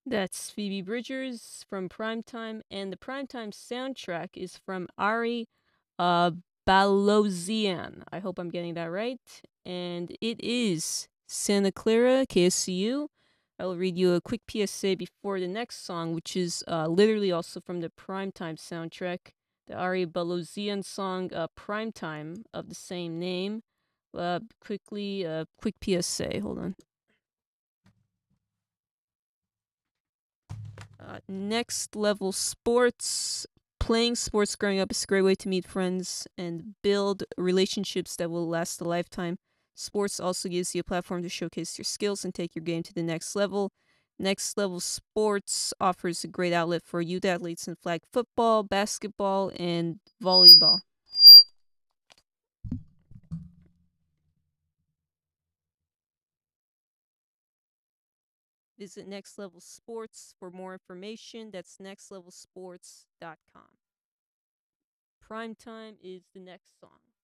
That's Phoebe Bridgers from Primetime, and the Primetime soundtrack is from Ari uh, Balozian. I hope I'm getting that right. And it is Santa Clara, KSCU. I will read you a quick PSA before the next song, which is literally also from the Primetime soundtrack. The Ari Balozian song, Primetime, of the same name. Quick PSA. Hold on. Next level sports. Playing sports growing up is a great way to meet friends and build relationships that will last a lifetime. Sports also gives you a platform to showcase your skills and take your game to the next level. Next level sports offers a great outlet for youth athletes in flag football, basketball, and volleyball. Visit Next Level Sports for more information. That's nextlevelsports.com. Primetime is the next song.